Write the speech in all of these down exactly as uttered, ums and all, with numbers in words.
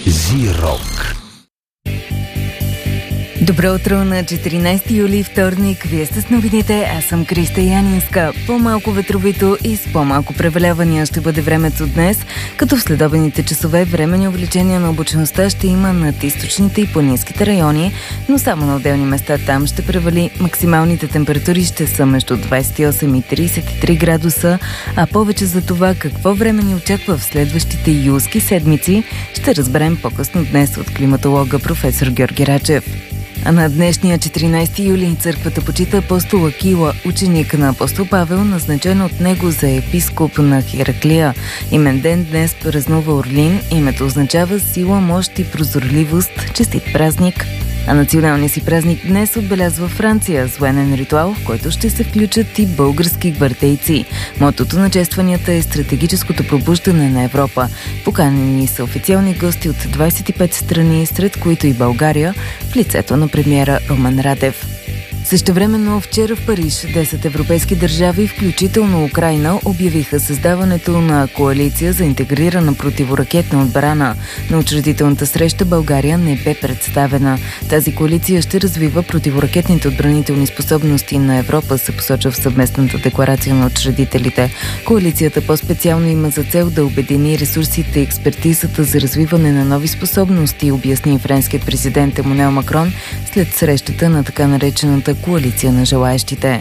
Зи-рок. Добро утро на четиринайсети юли, вторник. Вие сте с новините, аз съм Криста Янинска. По-малко ветровито и с по-малко превалявания ще бъде времето днес, като в следобедните часове временни увеличения на облачността ще има над източните и планинските райони, но само на отделни места там ще превали. Максималните температури ще са между двайсет и осем и трийсет и три градуса, а повече за това какво време ни очаква в следващите юлски седмици ще разберем по-късно днес от климатолога професор Георги Рачев. А на днешния четиринайсети юли църквата почита апостол Акила, ученик на апостол Павел, назначен от него за епископ на Хераклия. Имен ден днес празнува Орлин. Името означава сила, мощ и прозорливост. Честит празник! А националния си празник днес отбелязва Франция с военен ритуал, в който ще се включат и български гвардейци. Мотото на честванията е стратегическото пробуждане на Европа. Поканени са официални гости от двайсет и пет страни, сред които и България, в лицето на премиера Румен Радев. Същевременно вчера в Париж десет европейски държави, включително Украйна, обявиха създаването на коалиция за интегрирана противоракетна отбрана. На учредителната среща България не бе представена. Тази коалиция ще развива противоракетните отбранителни способности на Европа, се посочва в съвместната декларация на учредителите. Коалицията по-специално има за цел да обедини ресурсите и експертизата за развиване на нови способности, обясни френският президент Емануел Макрон след срещата на така наречената коалиция на желаещите.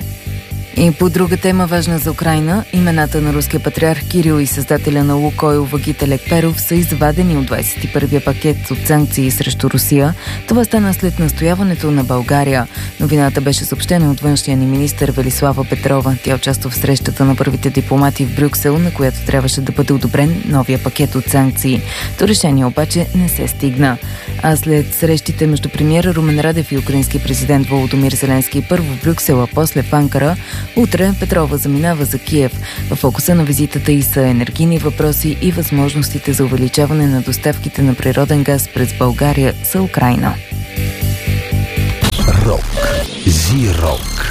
И по друга тема, важна за Украйна, имената на руския патриарх Кирил и създателя на Лукойл Вагител Екперов са извадени от двайсет и първия пакет от санкции срещу Русия. Това стана след настояването на България. Новината беше съобщена от външния ни министър Велислава Петрова. Тя участва в срещата на първите дипломати в Брюксел, на която трябваше да бъде одобрен новия пакет от санкции. То решение обаче не се стигна. А след срещите между премиера Румен Радев и украински президент Володомир Зеленски първо в Брюксел, а после в Анкара, утре Петрова заминава за Киев. В фокуса на визитата й са енергийни въпроси и възможностите за увеличаване на доставките на природен газ през България за Украйна. Рок. Зи-рок.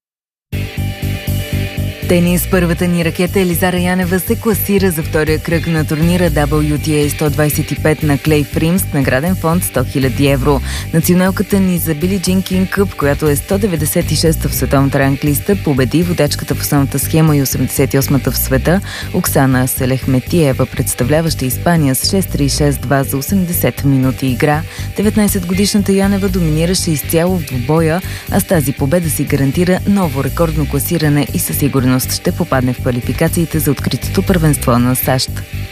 Тенис. Първата ни ракета Елизара Янева се класира за втория кръг на турнира дабъл ю ти ей сто двайсет и пет на Клей Фрим с награден фонд сто хиляди евро. Националката ни за Били Джин Кинг Къп, която е сто деветдесет и шеста в световната ранглиста, победи водачката в основната схема и осемдесет и осмата в света Оксана Селехметиева, представляваща Испания с шест три шест два за осемдесет минути игра. деветнайсетгодишната Янева доминираше изцяло в двубоя, а с тази победа си гарантира ново рекордно класиране и със сигурност ще попадне в квалификациите за откритото първенство на САЩ.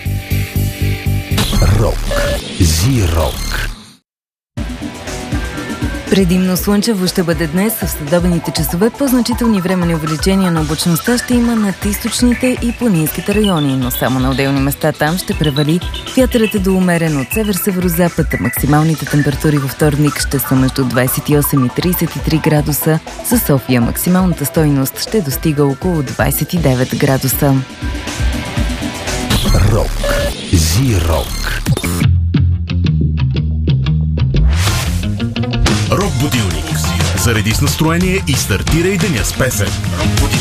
Рок. Зи-рок. Предимно слънчево ще бъде днес, в следобедните часове по-значителни временни увеличения на облачността ще има над източните и планинските райони, но само на отделни места там ще превали. Вятърът е до умерен от север-северозапад, а максималните температури във вторник ще са между двайсет и осем и трийсет и три градуса. За София максималната стойност ще достига около двайсет и девет градуса. Рок. Зи-рок. Рок будилник. Зареди с настроение и стартирай деня с песен.